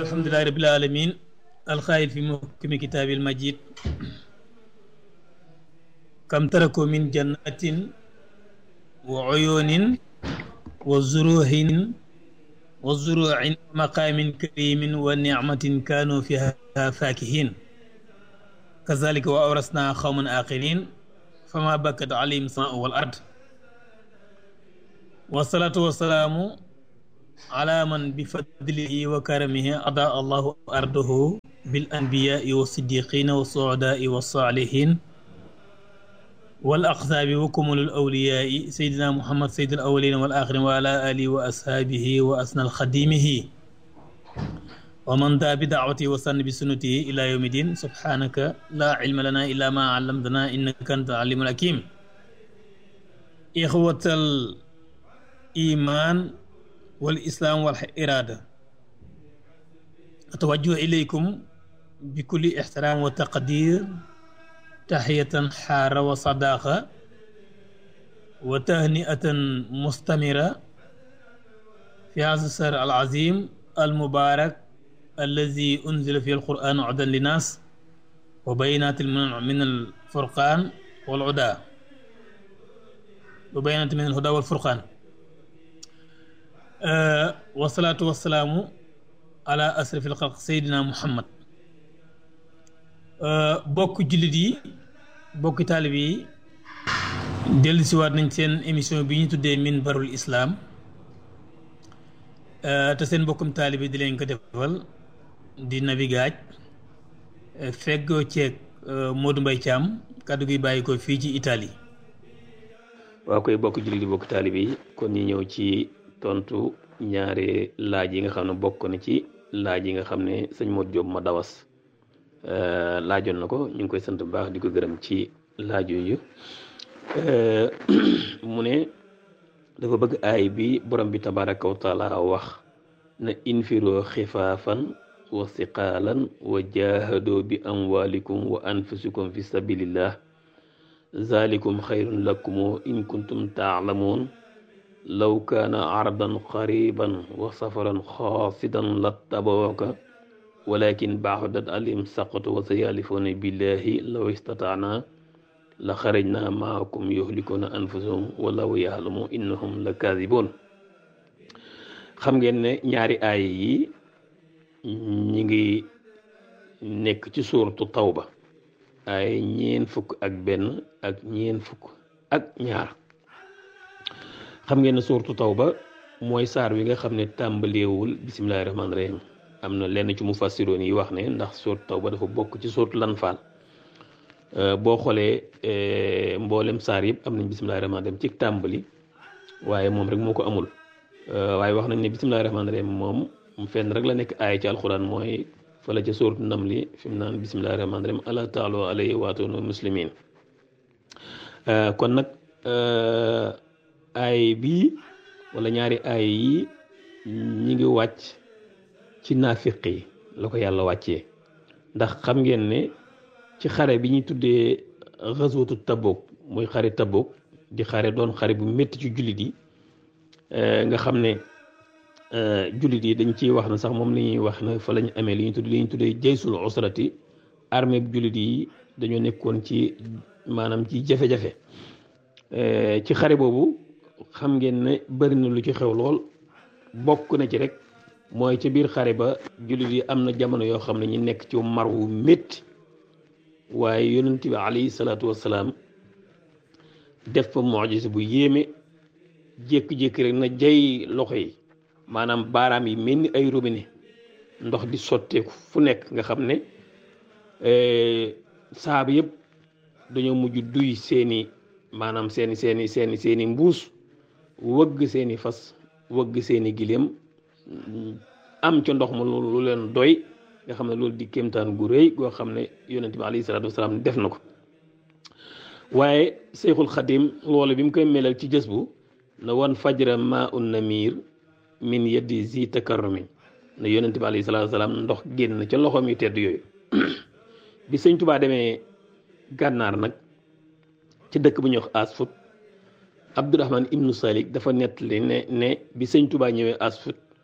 الحمد لله رب العالمين الخائف في محكم كتاب المجيد كم تركوا من جنات وعيون وزروع ومقام كريم ونعمة كانوا فيها فاكهين كذلك وأورثنا قوما آخرين فما بكت عليهم السماء والأرض والصلاة والسلام على من بفضله وكرمه أضاء الله أرضه بالأنبياء والصديقين والسعداء والصالحين والأقطاب وكمل الأولياء سيدنا محمد سيد الأولين والآخرين وعلى آله وأصحابه وأسنى الخديمه ومن دعا بدعوته وسن بسنته إلى يوم الدين سبحانك لا علم لنا إلا ما علمتنا إنك أنت العليم الحكيم إخوة الإيمان والإسلام والإرادة أتوجه إليكم بكل احترام وتقدير تحية حارة وصداقة وتهنئة مستمرة في هذا الشهر العظيم المبارك الذي أنزل فيه القرآن عدا للناس وبينات من الفرقان والعدا وبينات من الهدى والفرقان والصلاة والسلام على أسرف الخلق سيدنا محمد bokk jullit yi bokk taalib yi dellu siwaat nañ seen émission bi ñu tuddee Minbarul Islam te seen bokkum taalib yi di leen ko defal di Nabi Gaaj feggoo ceeg Modou Mbaye Thiam kàddu gi bàyyi ko fii ci Italie. waa koy bokk jullit yi bokk taalib yi kon ñu ñëw ci tontu ñaari laaj yi nga xam ne bokk na ci laaj yi nga xam ne sëñ Modou Diop ma dawas laajoon na ko ñu ngi koy sant bu baax di ko gërëm ci laaj yooyu mu ne dafa bëgg aay bi borom bi tabaraka wa taala wax na infiroo xifaafan wa siqaalan wa jaahadoo bi amwalikum wa anfusikum fi sabilillah zalikum xayrun lakum in kuntum taalamuun law kaana ardan qariban wa safaran xaasidan lattabawaka walakin baaxudat alim saqatu wa sayalifuuna billahi law istataana la xarajna maakum yuhlikuuna anfusahum wallahu yaalamu innahum la kaadiboon. xam ngeen ne ñaari aay yi ñi ngi nekk ci suuratu tawba ay 41 ak 42. xam ngeen ne suuratu tawba mooy saar wi nga xam ne tàmbaleewul bismillahi rahmaani rahim. am na lenn ci mufassiroon yi wax ne ndax suuratu tawba dafa bokk ci suuratu lanfaal boo xoolee mboolem saar yëpp am nañ bismillahi rahmaani rahim ci tàmbali waaye moom rek moo ko amul waaye wax nañ ne bismillahi rahmaani rahim moom fenn rek la nekk aaya ci alxuraan mooy fala ca suuratu namli fi mu naan bismillahi rahmaani rahim ala taalo alayhi waatoonu muslimin. kon nag aay bii wala ñaari aay yi ñi ngi wàcc ci naafiq yi la ko yàlla wàccee ndax xam ngeen ne ci xare bi ñuy tuddee xaswatu Tabuk muy xare Tabuk di xare doon xare bu métti ci jullit yi nga xam ne jullit yi dañ ciy wax na sax moom la ñuy wax na fa la ñu amee li ñu tuddee jaysul usrati armée bu jullit yi dañoo nekkoon ci maanaam ci jafe-jafe ci xare boobu xam ngeen ne bëri na lu ci xew lool bokk na ci rek mooy ci biir xare ba jullit yi am na jamono yoo xam ne ñu nekk ci mar wu métti waaye yonent bi alayhi salaatu wassalaam def fa mu'jiza bu yéeme jékki-jékki rek na jay loxo yi maanaam baaraam yi mel ni ay robinet ndox di sotteeku fu nekk nga xam ne saaba yëpp dañoo mujj duy seeni maanaam seeni mbuus wëgg seeni fas wëgg seeni giléem am ca ndox ma lu leen doy nga xam ne loolu di kéemtaan gu rëy goo xam ne yonent bi alayhi salaatu wasalaam def na ko waaye Seyxul Xadim loolu bi mu koy melal ci jës bu na wan fajra ma un namir min yeddi zi takarrumi ne yonent bi alayhi salaatu wasalaam ndox génn ca loxoom yu tedd yooyu bi sëñ Tubaa demee gànnaar nag ci dëkk bu ñuy wax Asfut Abdourahman ibnu Salik dafa nettali ne bi sëñ Tubaa ñëwee Asfut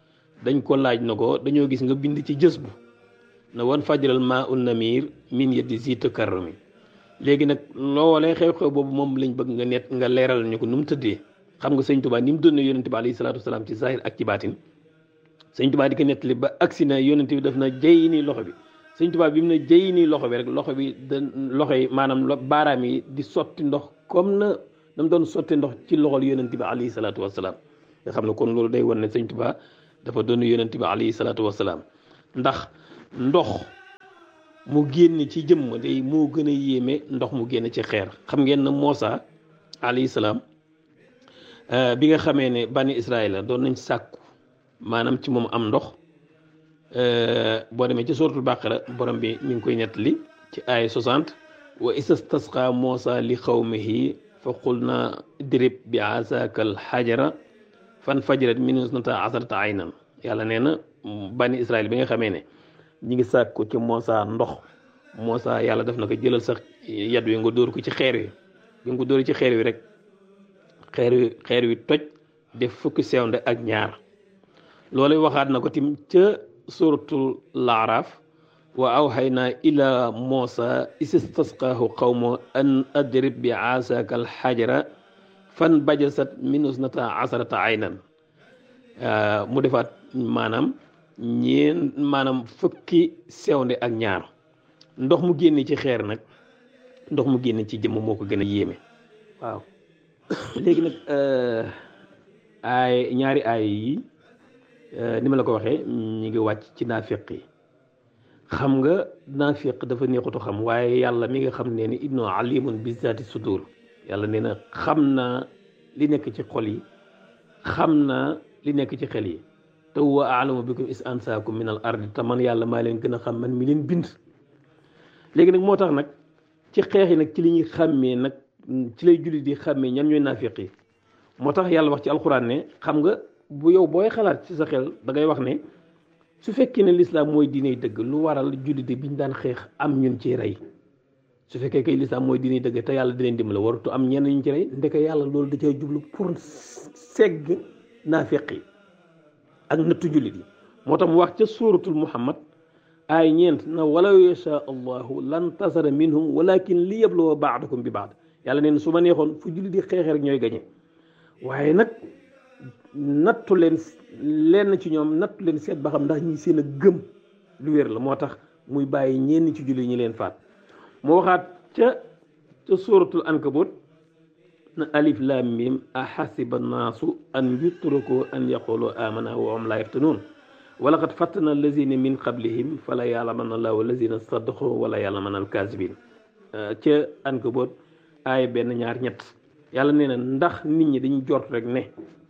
dañ ko laaj na ko dañoo gis nga bind ci jës bu na wan fajral maa un namir min yeddi zita karrami léegi nag loolee xew-xew boobu moom lañ bëgg nga leeral ñu ko nu mu tëddee xam nga sëñ Tuubaa ni mu doon yonente bi alayhi salaatu wasalaam ci zahir ak ci baatin sëñ Tuubaa di ko nettali ba agsi na yonente bi daf na jëy nii loxo bi sëñ Tuubaa bi mu ne jëy nii loxo bi rek loxo bi loxo yi maanaam baaraam yi di sotti ndox comme na dam doon sotti ndox ci loxol yonente bi alayhi salaatu wasalaam nga xam ne kon loolu day wan ne sëñ Tuubaa dafa doon yonente bi alayhi salaatu wasalaam ndax ndox mu génn ci jëmm day moo gën a yéeme ndox mu génn ci xeer xam ngeen na Muusaa alayhi salaam bi nga xamee ne bani Israël doon nañ sàkku maanaam ci moom am ndox boo demee ci suratul Baqara borom bi mi ngi koy nettali ci aaya 60 wa istasqa Muusaa li qawmihi fa qulna idrib bi asaakal xajara fan fajarat minhu isnata asarata aynan yàlla nee na bani Israël bi nga xamee ne ñi ngi sàkku ci Muusaa ndox Muusaa yàlla def na ko jëlal sax yat wi nga dóor ko ci xeer wi bi nga ko dóor ci xeer wi rek xeer wi toj def fukki sewnde ak ñaar loolu waxaat na ko tim ca suratul laaraaf wa awhaynaa ila Muusaa istasqaahu qawmu an adrib bi asaaka al xajara fan bajasat minhu isnata asarata aynan mu defaat maanaam fukki sewnde ak ñaar ndox mu génne ci xeer nag ndox mu génne ci jëmm moo ko gën a yéeme waaw léegi nag ñaari aay yi ni ma la ko waxee ñi ngi wàcc ci naafiq yi xam nga naafiq dafa neexutu xam waaye yàlla mi nga xam ne ni inno alimun bi zaati sudur yàlla nee na xam naa li nekk ci xol yi xam naa li nekk ci xel yi te huwa a'lamu bikum is ansaakum min al ardi te man yàlla maa leen gën a xam man mi leen bind léegi nag moo tax nag ci xeex yi nag ci li ñuy xàmmee nag ci lay jullit di xàmmee ñan ñooy naafiq yi moo tax yàlla wax ci alxuraan ne xam nga bu yow booy xalaat ci sa xel da ngay wax ne su fekkee ne lislaam mooy diiney dëgg lu waral jullit bi ñu daan xeex am ñun ci rey su fekkee kay lislaam mooy diiney dëgg te yàlla di leen dimbale waratu am ñenn ñu ci rey ndeke yàlla loolu da cay jublu pour segg naafiq yi ak nattu jullit yi moo tax mu wax ca suuratul Muhammad ay ñeent na walaw yasha allahu lan tasara minhum walakin li yabluwa baadakum bi baad yàlla neen su ma neexoon fu jullit yi xeexee rek ñooy gañe waaye nag nattu leen lenn ci ñoom nattu leen seet ba xam ndax ñi seen a gëm lu wér la moo tax muy bàyyi ñenn ci jullit ñi leen faat moo waxaat ca suuratul ankabut na alif lam mim ahasiba naasu an yutraku an yaqulu amana wa hum la yaftanun wala qad fattana allazina min qablihim fala ya'lamanna allahu allazina sadaqu wala ya'lamanna al-kazibin ca ankabut aaya benn ñaar ñett yàlla nee na ndax nit ñi dañuy jort rek ne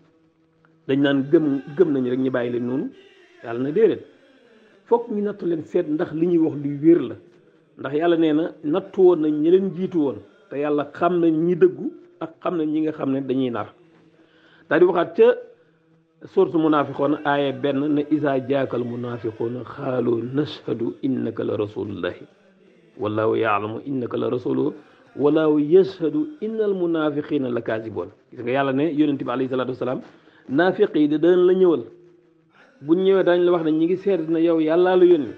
dañ naan gëm nañu rek ñu bàyyi leen noonu yàlla na déedéet fokk ñu nattu leen seet ndax li ñuy wax luy wér la ndax yàlla nee na nattu woon nañ ñi leen jiitu woon te yàlla xam na ñi dëggu ak xam na ñi nga xam ne dañuy nar daal di waxaat ca sourate munafiqoon aaya benn ne isa jaakal munafiqoona xaalu nashhadu innaka la rasulullahi wallahu yaalamu innaka la rasuluhu wallahu yashhadu innal munafiqina la kaasiboon gis nga yàlla ne yonent bi alayhi salaatu wasalaam naafiq yi dañ la ñëwal buñ ñëwee dañ la wax ne ñi ngi seet na yow yàllaa la yónni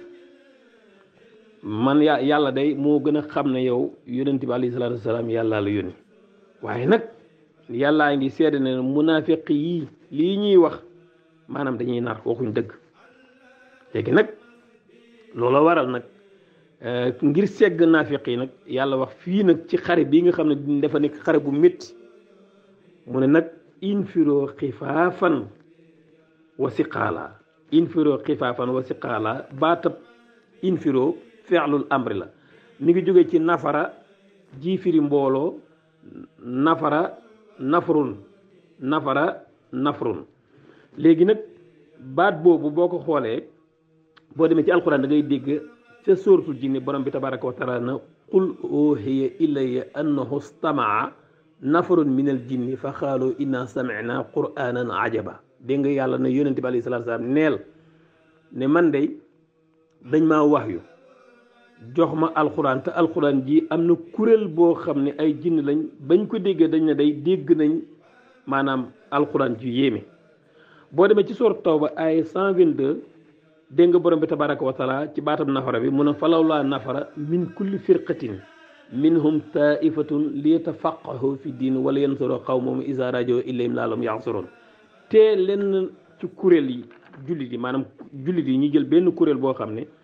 man yàlla day moo gën a xam ne yow yonent bi alayhi salaatu wasalaam yàllaa la yónni waaye nag yàllaa ngi seede ne munaafiq yi lii ñuy wax maanaam dañuy nar waxuñ dëgg léegi nag loola waral nag ngir segg naafiq yi nag yàlla wax fii nag ci xare bii nga xam ne dafa nekk xare bu métti mu ne nag infiroo xifaafan wa siqaala infiroo xifaafan wa siqaala baatab infiroo fi'lul amri la mi ngi jóge ci nafara ji firi mbooloo nafara nafrun léegi nag baat boobu boo ko xoolee boo demee ci alquran da ngay dégg ca sóoratul jinni borom bi tabaraka wa taala na qul uhiya ilayya annahu stamaa nafarun min al jinni fa xaalu inna sami'na qur'anan ajaba dégg nga yàlla ne yonente bi alayhi salaatu salaam neel ne man day dañ maa wax yu jox ma alxuraan te alxuraan ji am na kuréel boo xam ne ay jinn lañ bañ ko déggee dañ ne day dégg nañ maanaam alxuraan ju yéeme boo demee ci sourate Tawba ay 122 dégg nga borom bi tabaraka wa taala ci baatam nafara bi mun a falawlaa nafara min kulli firqatin minhum taifatun liyatafaqahu fi diin wala yansuru qawmahum iza raja'u ilayhim la'allahum yahzarun te lenn ci kuréel yi jullit yi maanaam jullit yi ñu jël benn kuréel boo xam ne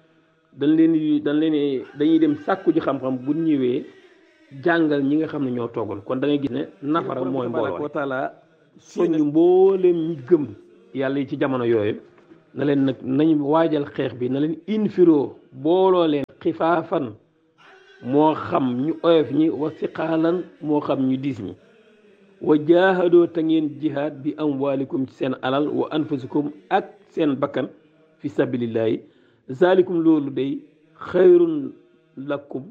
dañuy dem sàkku ji xam-xam bu ñëwee jàngal ñi nga xam ne ñoo toogal kon da ngay gis ne nafara mooy mbooloo taala soññ mboolem ñi gëm yàlla yi ci jamono yooyu na leen nag nañ waajal xeex bi na leen infiro booloo leen xifaafan moo xam ñu oyof ñi wa siqaalan moo xam ñu diis ñi wa jaahadoo te ngeen jihaad bi amwaalikum ci seen alal wa anfusikum ak seen bakkan fi sabilillahi zalikum loolu day xayrun lakum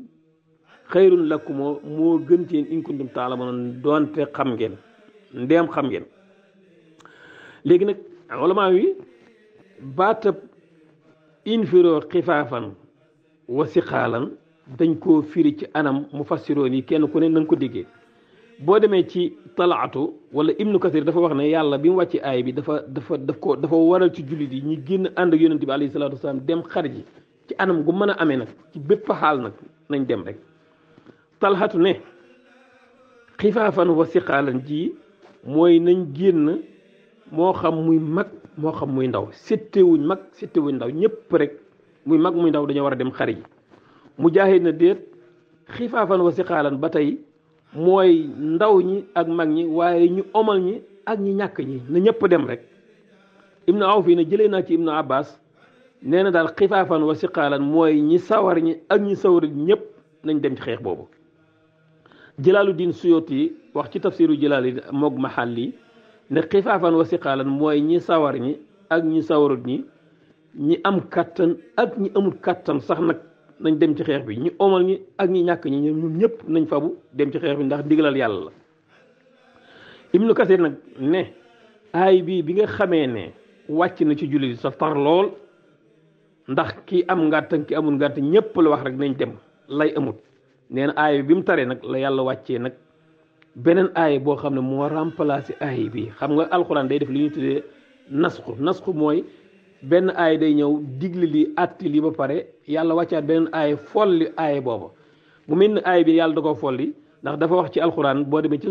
moo gën ci yéen in kuntum taalamoon doonte xam ngeen ndeem xam ngeen léegi nag ulamaa wi baatab infiro xifaafan wa siqaalan dañ koo firi ci anam mu fassiroon yi kenn ku ne na nga ko déggee boo demee ci talaatu wala ibnu kasir dafa wax ne yàlla bi mu wàcce aay bi dafa waral ci jullit yi ñi génn ànd ak yonent bi alayhi salaatu wasalaam dem xar ji ci anam gu mën a amee nag ci bépp xaal nag nañ dem rek talxatu ne xifaafan wa siqaalan ji mooy nañ génn moo xam muy mag moo xam muy ndaw séttewuñ mag séttewuñ ndaw ñëpp rek muy mag muy ndaw dañoo war a dem xar ji mujaahid na déet xifaafan wa siqaalan ba tey mooy ndaw ñi ak mag ñi waaye ñu omal ñi ak ñi ñàkk ñi na ñëpp dem rek ibnu awf yi ne jëlee naa ci ibnu abbas nee na daal xifaafan wa siqaalan mooy ñi sawar ñi ak ñi sawar ñëpp nañ dem ci xeex boobu Jalaaluddin Suyuti wax ci tafsiru Jalaali moog Mahalli ne xifaafan wa siqaalan mooy ñi sawar ñi ak ñi sawarut ñi am kattan ak ñi amul kattan sax nag nañ dem ci xeex bi ñi omal ñi ak ñi ñàkk ñi ñoom ñëpp nañ fabu dem ci xeex bi ndax ndigalal yàlla la Ibnu Kasir nag ne aay bi nga xamee ne wàcc na ci jullit sa tar lool ndax ki am ngàtt ki amul ngàtt ñëpp la wax rek nañ dem lay amut nee na aay bi mu taree nag la yàlla wàccee nag beneen aay boo xam ne moo remplacé aay bi xam nga alxuraan day def li ñuy tuddee nasxu mooy benn aay day ñëw digle li atti li ba pare yàlla wàccaat beneen aay folli aay booba mu mel ni aay bi yàlla da ko folli ndax dafa wax ci alxuraan boo demee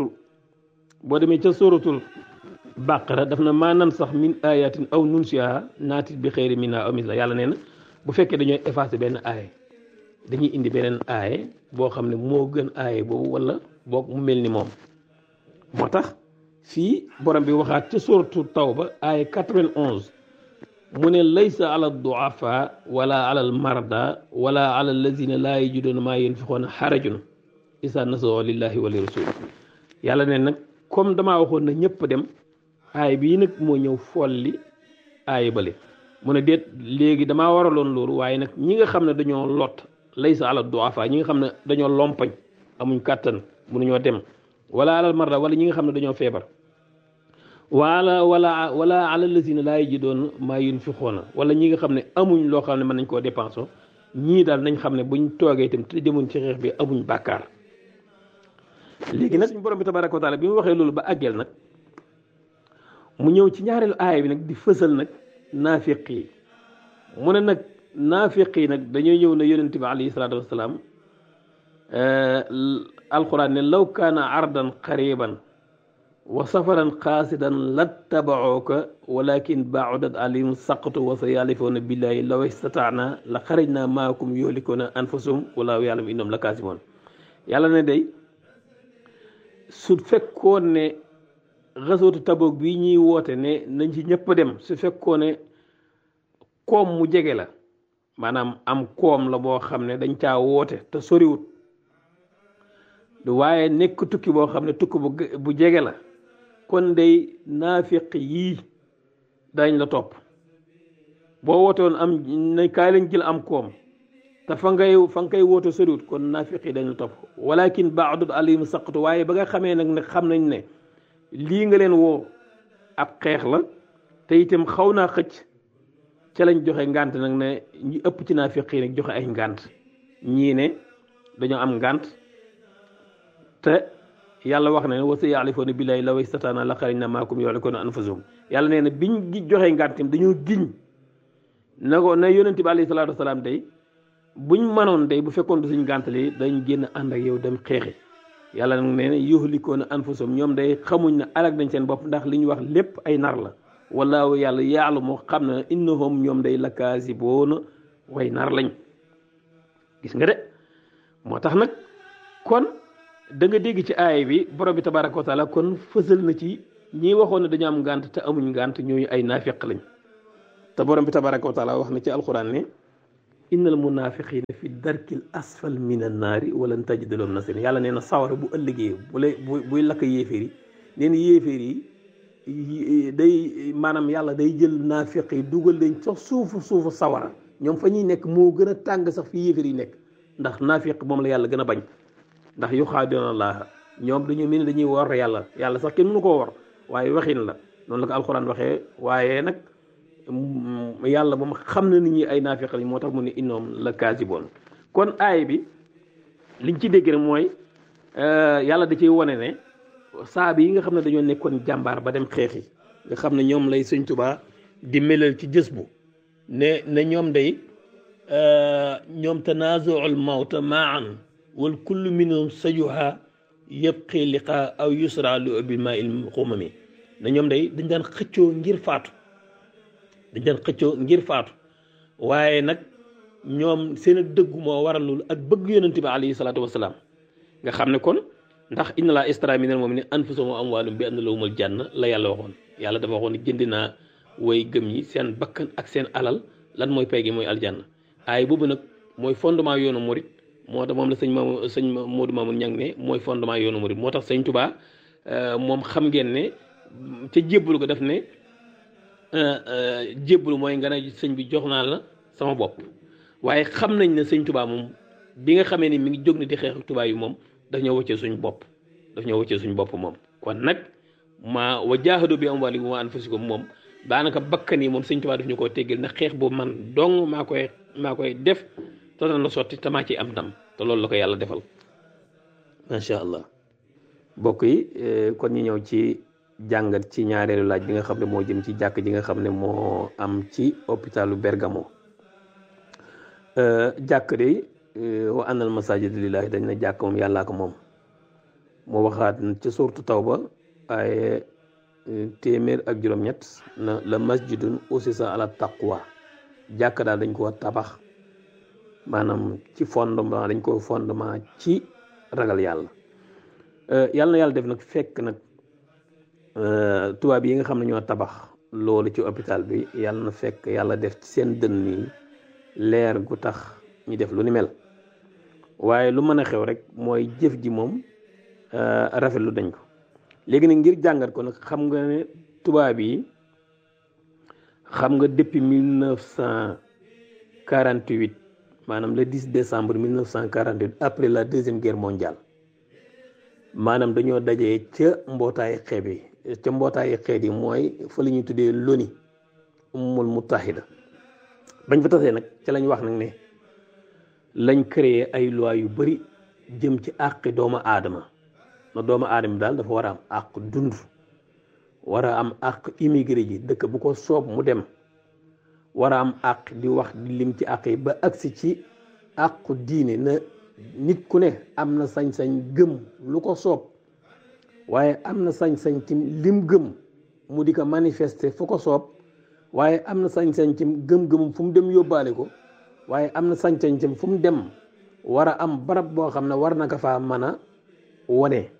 ca suratul baqara daf na maa nan sax min ayatin aw nunsiha naatit bi xëyri minha aw misla yàlla nee na bu fekkee dañooy effacé benn aay dañuy indi beneen aay boo xam ne moo gën aay boobu wala boog mu mel ni moom moo tax fii borom bi waxaat ca suratul tawba aay 91 mu ne laysa ala duafa wala ala al marda wala ala allazina laa yajiduuna maa yunfiquuna xarajun isa nasoo lillahi wa li rasul yàlla ne nag comme damaa waxoon na ñëpp dem aay bii nag moo ñëw folli aay bale mu ne déet léegi damaa waraloon loolu waaye nag ñi nga xam ne dañoo lot laysa ala duafa ñi nga xam ne dañoo lompañ amuñ kàttan mënuñoo dem wala ala al marda wala ñi nga xam ne dañoo feebar wala ala lazina laa yajiduuna maa yunfiquuna wala ñi nga xam ne amuñ loo xam ne mën nañ koo dépensé ñii daal nañ xam ne buñ toogee itam te jëmoon ci xeex bi amuñ bàkkaar léegi nag suñu borom bi tabaraka wa taala bi mu waxee loolu ba àggeel nag mu ñëw ci ñaareelu aaya bi nag di fësal nag naafiq yi mu ne nag naafiq yi nag dañoo ñëw ne yonent bi alayhi salaatu wasalaam alquran ne law kaana ardan qariban wa safaran qaasidan lattaba'uuka walakin ba'udat alayhim saqatu wa sayalifuuna billahi law istata'na la xarajna maakum yuhlikuuna anfusahum wallahu ya'lamu innahum lakaasibuun yàlla ne day su fekkoon ne xasootu Tabuk bi ñuy woote ne nañ ci ñëpp dem su fekkoon ne koom mu jege la maanaam am koom la boo xam ne dañ caa woote te soriwut waaye nekk tukki boo xam ne tukki bu jege la kon day naafiq yii dañ la topp boo woote woon am ne kaay lañ jël am koom te fa nga koy woote soriwut kon naafiq yi dañ la topp walakin ba'udat alayhim saqatu waaye ba nga xamee nag ne xam nañ ne lii nga leen woo ab xeex la te itam xaw naa xëcc ca lañ joxe ngànt nag ne ñu ëpp ci naafiq yi nag joxe ay ngànt ñii ne dañoo am ngànt te yàlla wax na ne wa sayahlifuuna billaahi law istataana la xarajnaa ma'akum yuhlikuna anfusahum yàlla nee na biñ joxee ngàntim dañoo giñ na ko na yonent bi alayhi salaatu wasalaam day buñ mënoon day bu fekkoon du suñ gàntali dañ génn ànd ak yow dem xeexi yàlla nag nee na yuhlikuuna anfusahum ñoom day xamuñ ne alag nañ seen bopp ndax li ñu wax lépp ay nar la wallaahu yàlla ya'lamu xam na innahum ñoom day lakaasibuuna way nar lañ gis nga de moo tax nag kon da nga dégg ci aaya bi borom bi tabaaraka wa taala kon fësal na ci ñi waxoon ne dañu am ngànt te amuñ ngànt ñooñu ay naafiq lañ te borom bi tabaaraka wa taala wax na ci alxuraan ne innal munaafiqiina fi darkil asfal min annaari walan tajida lahum nasiira yàlla nee na sawara bu ëllëgee buy lakk yéeféer yi nee na yéeféer yi day maanaam yàlla day jël naafiq yi dugal leen sax suufu sawara ñoom fa ñuy nekk moo gën a tàng sax fi yéeféer yi nekk ndax naafiq moom la yàlla gën a bañ ndax yuxaadi'uuna llaaha ñoom dañoo mel ni dañuy wor yàlla sax kenn mënu koo wor waaye waxin la noonu la ko alxuraan waxee waaye nag yàlla moom xam na nit ñi ay naafiq lañ moo tax mu ne innahum la kaasiboon kon aay bi liñ ci dégg rek mooy yàlla da ciy wone ne saaba yi nga xam ne dañoo nekkoon jàmbaar ba dem xeexi nga xam ne ñoom lay Sëñ Tuubaa di melal ci jës bu ne ñoom day ñoom tanaazu'ul mawta ma'an wal kullu minhum sajuha yabqi liqa aw yusra lu bil ma'il xumami ne ñoom day dañ daan xëccoo ngir faatu waaye nag ñoom seen dëggu moo waralul ak bëgg yonent bi alayhi salaatu wasalaam nga xam ne kon ndax inna laa istara minal mu'minina anfusahum wa amwaalahum bi anna lahumul janna la yàlla waxoon yàlla dafa waxoon ne jënd naa way gëm ñi seen bakkan ak seen alal lan mooy pay gi mooy aljanna aay boobu nag mooy fondement yoonu murit moo tax moom la sëñ Modou Mamoun Niang ne mooy fondement yoonu murit moo tax sëñ Touba moom xam ngeen ne ca jébbalu ko def ne jébbalu mooy nga ne sëñ bi jox naa la sama bopp waaye xam nañ ne sëñ Touba moom bi nga xamee ni mi ngi jóg ni di xeex ak Touba yi moom daf ñoo wëccee suñ bopp moom kon nag wa jaahadu bi amwaalihim wa anfusihim moom daanaka bakkan yi moom sëñ Touba daf ñu koo teggil na xeex boobu man dong maa koy def te dana sotti te maa ciy am ndam te loolu la ko yàlla defal macha allah mbokk yi kon ñu ñëw ci jàngat ci ñaareelu laaj bi nga xam ne moo jëm ci jàkk ji nga xam ne moo am ci hôpitalu Bergamo jàkk de wa annal masaajida lillaahi dañ na jàkk moom yàllaa ko moom moo waxaat ci suurtu Tawba ay téeméer ak juróom-ñett na la masjidun ussisa ala taqwa jàkk daal dañ ko tabax maanaam ci fondement dañ ko fondement ci ragal yàlla yàlla na yàlla def nag fekk nag tubaab yi nga xam ne ñoo tabax loolu ci hôpital bi yàlla na fekk yàlla def ci seen dënn yi leer gu tax ñu def lu ni mel waaye lu mën a xew rek mooy jëf ji moom rafetlu dañ ko léegi nag ngir jàngat ko nag xam nga ne tubaab yi xam nga depuis 1948 maanaam le 10 décembre 1948 après la deuxième guerre mondiale maanaam dañoo dajee ca mbootaayu xeet yi ca mbootaayu xeet yi mooy fa la ñuy tuddee l'ONU Ummul Mutahida bañ fa tasee nag ca lañ wax nag ne lañ créé ay loi yu bari jëm ci àqi doomu aadama na doomu aadama bi daal dafa war a am àq dund war a am àq immigré ji dëkk bu ko soob mu dem war a am àq di wax di lim ci àq yi ba agsi ci àqu diine na nit ku ne am na sañ-sañ gëm lu ko soob waaye am na sañ-sañ ci lim gëm mu di ko manifester fu ko soob waaye am na sañ-sañ ci gëm-gëm fu mu dem yóbbaale ko waaye am na sañ-sañ ci fu mu dem war a am barab boo xam ne war na ko faa mën a wone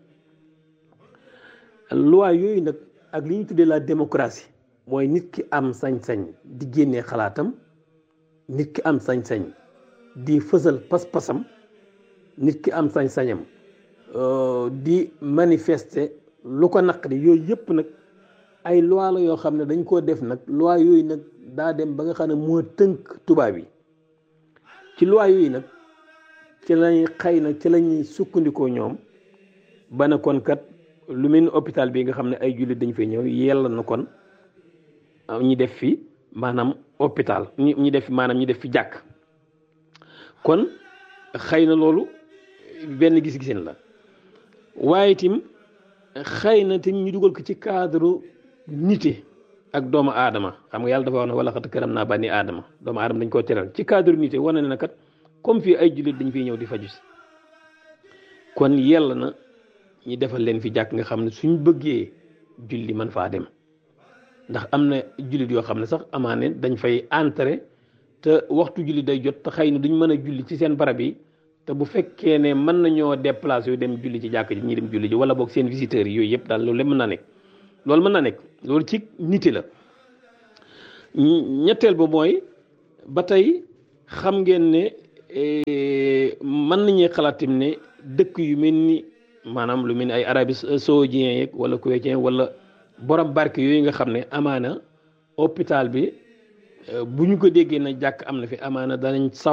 loi yooyu nag ak li ñu tuddee la démocratie mooy nit ki am sañ-sañ di génnee xalaatam nit ki am sañ-sañ di fësal pas-pasam nit ki am sañ-sañam di manifester lu ko naqari yooyu yëpp nag ay loi la yoo xam ne dañ koo def nag loi yooyu nag daa dem ba nga xam ne moo tënk tubaab yi ci loi yooyu nag ci lañ xëy na ci lañuy sukkandikoo ñoom ba ne kon kat lu mel ni hôpital bi nga xam ne ay jullit dañ fay ñëw yella na kon ñi def fi maanaam hôpital ñi def fi jàkk kon xëy na loolu benn gis-gisin la waaye tim xëy na tim ñu dugal ko ci cadre nité ak doomu aadama xam nga yàlla dafa wax ne wala xat karam naa bani aadama doomu aadama dañ koo teral ci cadre nité wane na kat comme fii ay jullit dañ fiy ñëw di faju si kon yell na ñi defal leen fi jàkk nga xam ne suñ bëggee julli man faa dem ndax am na jullit yoo xam ne sax amaane dañ fay entrer te waxtu julli day jot te xëy na duñ mën a julli ci seen barab yi te bu fekkee ne mën nañoo déplacer yu dem julli ci jàkk ji ñi dem julli ji wala boog seen visiteurs yi yooyu yëpp daal loolu lépp mën naa nekk loolu ci nité la. ñetteel ba mooy ba tey xam ngeen ne mën nañuy xalaatim ne dëkk yu mel ni maanaam lu mel ni ay Arabie saoudien yeeg wala kuwaitien wala borom barke yooyu nga xam ne amaana hôpital bi bu ñu ko déggee na jàkk am na fi amaana danañ